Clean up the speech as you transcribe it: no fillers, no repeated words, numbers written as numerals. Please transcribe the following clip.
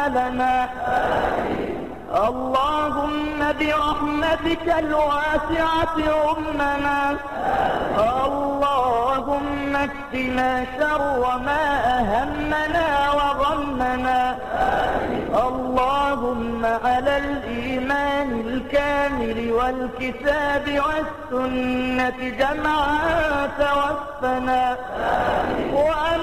لنا. اللهم برحمتك الواسعة أمنا. اللهم اكفنا شر ما أهمنا وغمنا. اللهم على الإيمان الكامل والكتاب والسنة جمعا توفنا.